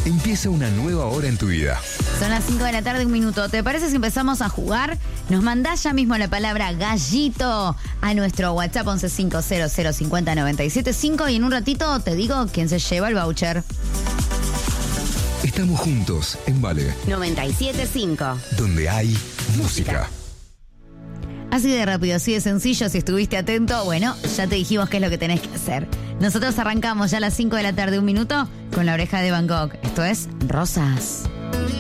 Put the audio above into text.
Empieza una nueva hora en tu vida. Son las 5 de la tarde, 1 minuto. ¿Te parece si empezamos a jugar? Nos mandás ya mismo la palabra gallito a nuestro WhatsApp 1150050975 y en un ratito te digo quién se lleva el voucher. Estamos juntos en Vale, 97.5. donde hay música. Así de rápido, así de sencillo, si estuviste atento, bueno, ya te dijimos qué es lo que tenés que hacer. Nosotros arrancamos ya a las 5 de la tarde, 1 minuto, con La Oreja de Van Gogh. Esto es Rosas.